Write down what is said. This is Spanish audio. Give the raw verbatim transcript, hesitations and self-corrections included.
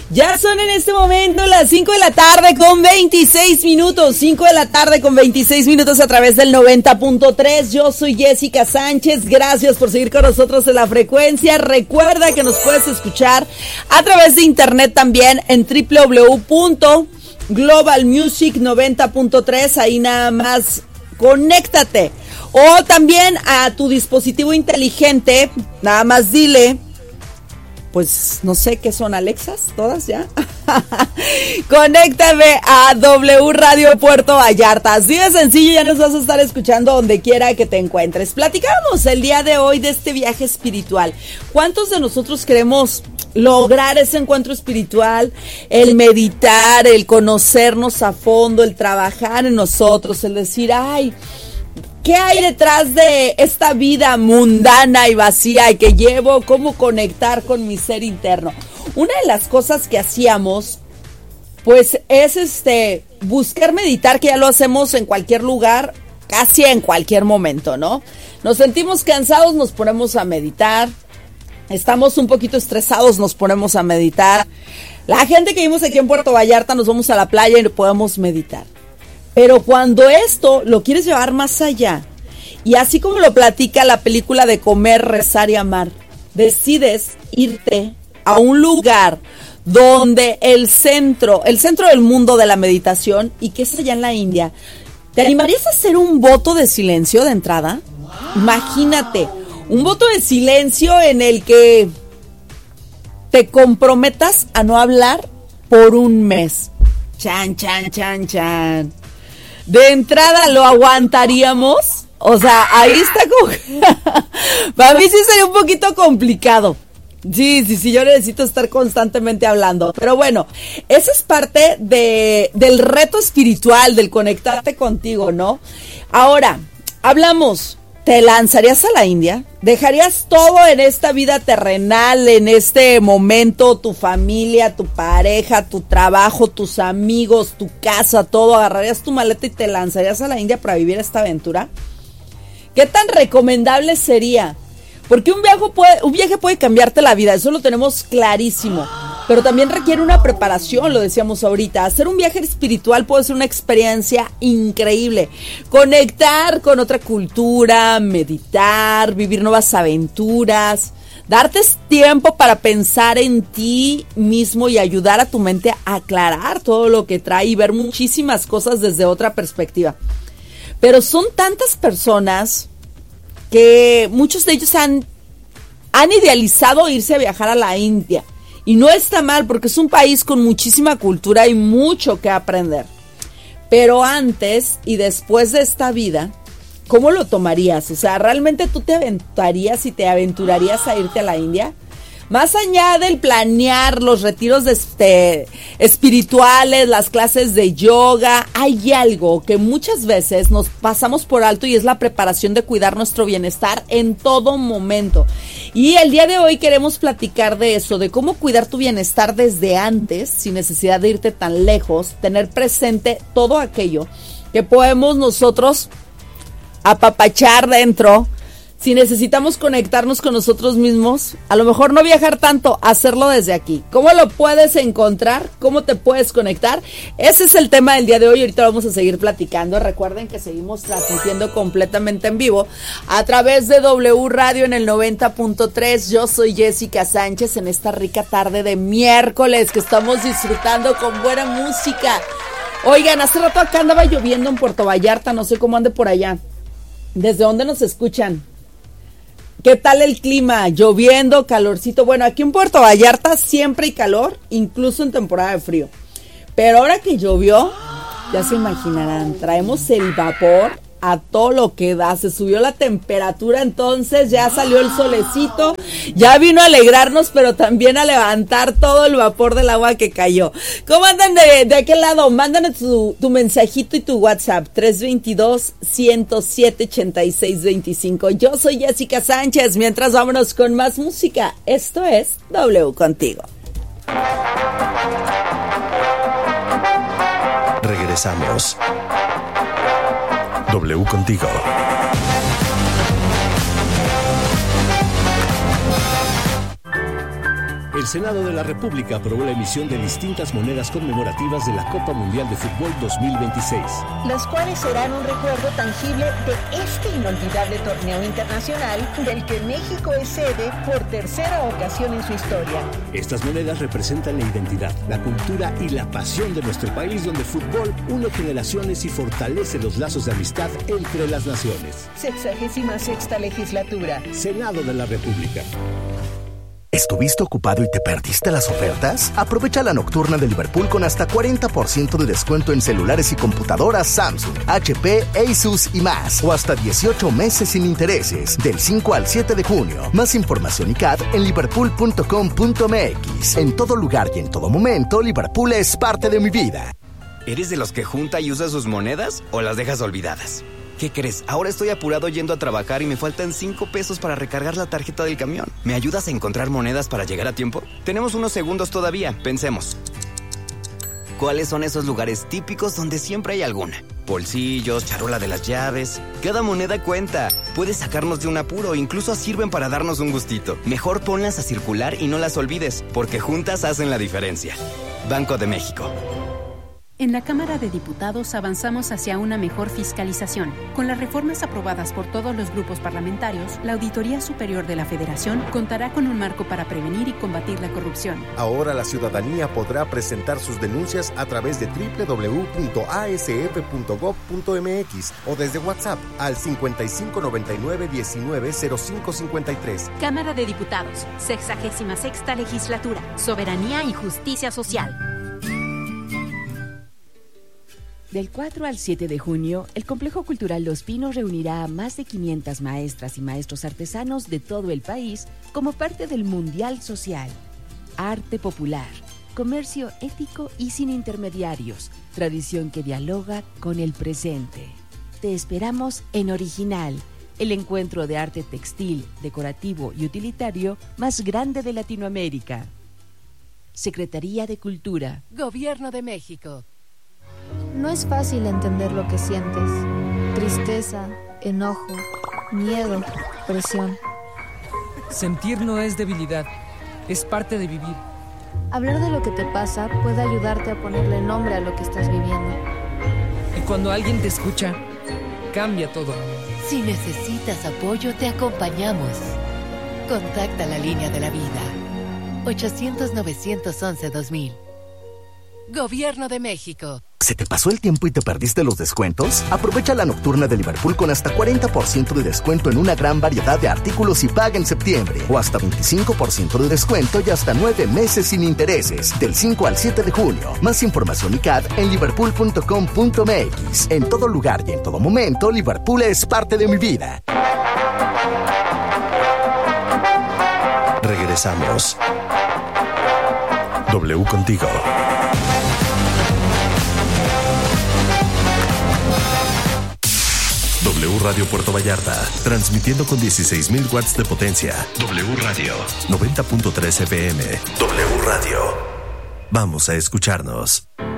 Ya son en este momento las cinco de la tarde con veintiséis minutos, cinco de la tarde con veintiséis minutos a través del noventa punto tres. Yo soy Jessica Sánchez, gracias por seguir con nosotros en la frecuencia. Recuerda que nos puedes escuchar a través de internet también en doble u doble u doble u punto global music noventa punto tres, ahí nada más conéctate. O también a tu dispositivo inteligente, nada más dile, pues no sé qué son Alexas, todas ya. Conéctame a W Radio Puerto Vallarta. Así de sencillo, ya nos vas a estar escuchando donde quiera que te encuentres. Platicamos el día de hoy de este viaje espiritual. ¿Cuántos de nosotros queremos lograr ese encuentro espiritual? El meditar, el conocernos a fondo, el trabajar en nosotros, el decir, ay, ¿qué hay detrás de esta vida mundana y vacía y que llevo? ¿Cómo conectar con mi ser interno? Una de las cosas que hacíamos, pues, es este buscar meditar, que ya lo hacemos en cualquier lugar, casi en cualquier momento, ¿no? Nos sentimos cansados, nos ponemos a meditar. Estamos un poquito estresados, nos ponemos a meditar. La gente que vivimos aquí en Puerto Vallarta, nos vamos a la playa y podemos meditar. Pero cuando esto lo quieres llevar más allá, y así como lo platica la película de Comer, Rezar y Amar, decides irte a un lugar donde el centro, el centro del mundo de la meditación, y que es allá en la India, ¿te animarías a hacer un voto de silencio de entrada? Wow. Imagínate, un voto de silencio en el que te comprometas a no hablar por un mes. Chan, chan, chan, chan. De entrada, ¿lo aguantaríamos? O sea, ahí está como... Para mí sí sería un poquito complicado. Sí, sí, sí, yo necesito estar constantemente hablando. Pero bueno, esa es parte de, del reto espiritual, del conectarte contigo, ¿no? Ahora, hablamos... ¿Te lanzarías a la India? ¿Dejarías todo en esta vida terrenal, en este momento, tu familia, tu pareja, tu trabajo, tus amigos, tu casa, todo? ¿Agarrarías tu maleta y te lanzarías a la India para vivir esta aventura? ¿Qué tan recomendable sería? Porque un viaje puede, un viaje puede cambiarte la vida, eso lo tenemos clarísimo. Pero también requiere una preparación, lo decíamos ahorita. Hacer un viaje espiritual puede ser una experiencia increíble. Conectar con otra cultura, meditar, vivir nuevas aventuras, darte tiempo para pensar en ti mismo y ayudar a tu mente a aclarar todo lo que trae y ver muchísimas cosas desde otra perspectiva. Pero son tantas personas que muchos de ellos han, han idealizado irse a viajar a la India. Y no está mal porque es un país con muchísima cultura y mucho que aprender. Pero antes y después de esta vida, ¿cómo lo tomarías? O sea, ¿realmente tú te aventurarías y te aventurarías a irte a la India? Más allá del planear los retiros de este, espirituales, las clases de yoga, hay algo que muchas veces nos pasamos por alto y es la preparación de cuidar nuestro bienestar en todo momento. Y el día de hoy queremos platicar de eso, de cómo cuidar tu bienestar desde antes, sin necesidad de irte tan lejos, tener presente todo aquello que podemos nosotros apapachar dentro. Si necesitamos conectarnos con nosotros mismos, a lo mejor no viajar tanto, hacerlo desde aquí. ¿Cómo lo puedes encontrar? ¿Cómo te puedes conectar? Ese es el tema del día de hoy. Ahorita vamos a seguir platicando. Recuerden que seguimos transmitiendo completamente en vivo a través de W Radio en el noventa punto tres. Yo soy Jessica Sánchez en esta rica tarde de miércoles que estamos disfrutando con buena música. Oigan, hace rato acá andaba lloviendo en Puerto Vallarta. No sé cómo ande por allá. ¿Desde dónde nos escuchan? ¿Qué tal el clima? Lloviendo, calorcito. Bueno, aquí en Puerto Vallarta siempre hay calor, incluso en temporada de frío. Pero ahora que llovió, ya se imaginarán, traemos el vapor a todo lo que da. Se subió la temperatura, entonces ya salió el solecito, ya vino a alegrarnos, pero también a levantar todo el vapor del agua que cayó. ¿Cómo andan de, de aquel lado? Mándanos tu, tu mensajito y tu WhatsApp, tres dos dos, uno cero siete, ocho seis dos cinco. Yo soy Jessica Sánchez, mientras vámonos con más música. Esto es W Contigo. Regresamos. W Contigo. El Senado de la República aprobó la emisión de distintas monedas conmemorativas de la Copa Mundial de Fútbol dos mil veintiséis. Las cuales serán un recuerdo tangible de este inolvidable torneo internacional del que México es sede por tercera ocasión en su historia. Estas monedas representan la identidad, la cultura y la pasión de nuestro país, donde el fútbol une generaciones y fortalece los lazos de amistad entre las naciones. Sexagésima sexta legislatura. Senado de la República. ¿Estuviste ocupado y te perdiste las ofertas? Aprovecha la nocturna de Liverpool con hasta cuarenta por ciento de descuento en celulares y computadoras Samsung, H P, Asus y más. O hasta dieciocho meses sin intereses, del cinco al siete de junio. Más información y C A D en liverpool punto com punto m x. En todo lugar y en todo momento, Liverpool es parte de mi vida. ¿Eres de los que junta y usa sus monedas o las dejas olvidadas? ¿Qué crees? Ahora estoy apurado yendo a trabajar y me faltan cinco pesos para recargar la tarjeta del camión. ¿Me ayudas a encontrar monedas para llegar a tiempo? Tenemos unos segundos todavía, pensemos. ¿Cuáles son esos lugares típicos donde siempre hay alguna? Bolsillos, charola de las llaves. Cada moneda cuenta. Puede sacarnos de un apuro, incluso sirven para darnos un gustito. Mejor ponlas a circular y no las olvides, porque juntas hacen la diferencia. Banco de México. En la Cámara de Diputados avanzamos hacia una mejor fiscalización. Con las reformas aprobadas por todos los grupos parlamentarios, la Auditoría Superior de la Federación contará con un marco para prevenir y combatir la corrupción. Ahora la ciudadanía podrá presentar sus denuncias a través de doble u doble u doble u punto a s f punto gob punto m x o desde WhatsApp al cincuenta y cinco noventa y nueve diecinueve cero cinco cincuenta y tres. Cámara de Diputados, sexagésima sexta legislatura, soberanía y justicia social. Del cuatro al siete de junio, el Complejo Cultural Los Pinos reunirá a más de quinientas maestras y maestros artesanos de todo el país como parte del Mundial Social. Arte popular, comercio ético y sin intermediarios, tradición que dialoga con el presente. Te esperamos en Original, el encuentro de arte textil, decorativo y utilitario más grande de Latinoamérica. Secretaría de Cultura. Gobierno de México. No es fácil entender lo que sientes. Tristeza, enojo, miedo, presión. Sentir no es debilidad, es parte de vivir. Hablar de lo que te pasa puede ayudarte a ponerle nombre a lo que estás viviendo. Y cuando alguien te escucha, cambia todo. Si necesitas apoyo, te acompañamos. Contacta la línea de la vida. ochocientos, novecientos once, dos mil. Gobierno de México. ¿Se te pasó el tiempo y te perdiste los descuentos? Aprovecha la nocturna de Liverpool con hasta cuarenta por ciento de descuento en una gran variedad de artículos y paga en septiembre. O hasta veinticinco por ciento de descuento y hasta nueve meses sin intereses. Del cinco al siete de junio. Más información y C A D en liverpool punto com punto m x. En todo lugar y en todo momento, Liverpool es parte de mi vida. Regresamos. W contigo. W Radio Puerto Vallarta, transmitiendo con dieciséis mil watts de potencia. W Radio, noventa punto tres F M. W Radio. Vamos a escucharnos.